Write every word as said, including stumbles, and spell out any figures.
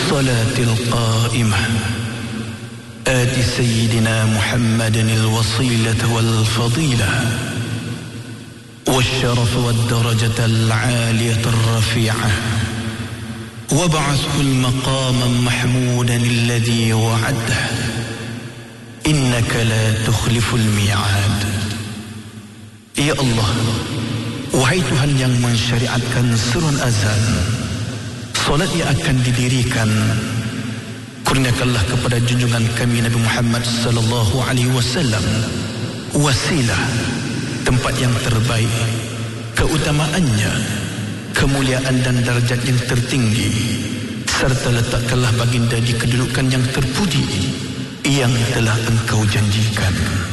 والصلاة القائمة آت سيدنا محمد الوصيلة والفضيلة والشرف والدرجة العالية الرفيعة وابعثه المقام محمودا الذي وعده إنك لا تخلف الميعاد. Ya Allah, wahai Tuhan yang mensyariatkan surun azan, solat yang akan didirikan, kurniakanlah kepada junjungan kami Nabi Muhammad sallallahu alaihi wasallam wasilah, tempat yang terbaik, keutamaannya, kemuliaan dan darjat yang tertinggi, serta letakkanlah baginda di kedudukan yang terpuji yang telah Engkau janjikan.